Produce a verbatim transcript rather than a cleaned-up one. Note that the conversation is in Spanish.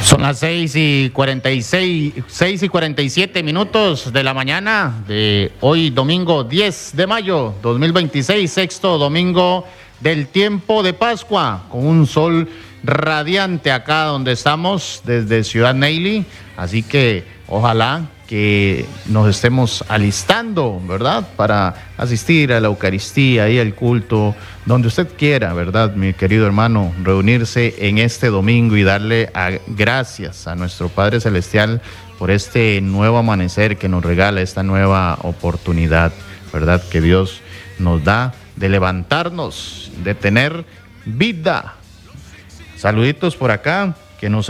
Son las seis y cuarenta y seis, seis y cuarenta y siete minutos de la mañana de hoy, domingo diez de mayo dos mil veintiséis, sexto domingo del tiempo de Pascua, con un sol radiante acá donde estamos desde Ciudad Neyli. Así que ojalá que nos estemos alistando, ¿verdad?, para asistir a la Eucaristía y al culto, donde usted quiera, ¿verdad?, mi querido hermano, reunirse en este domingo y darle a, gracias a nuestro Padre Celestial por este nuevo amanecer que nos regala, esta nueva oportunidad, ¿verdad?, que Dios nos da de levantarnos, de tener vida. Saluditos por acá, que nos